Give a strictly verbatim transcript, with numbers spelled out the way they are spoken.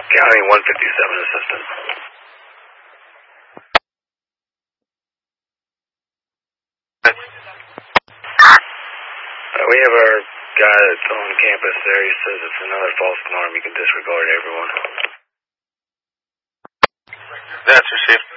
County one fifty-seven assistant. Uh, we have our guy that's on campus there. He says it's another false alarm. You can disregard everyone. That's received.